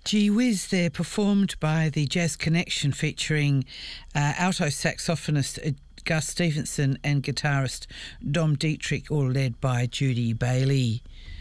Gee Whiz there, performed by the Jazz Connection, featuring alto saxophonist Gus Stevenson and guitarist Dom Dietrich, all led by Judy Bailey.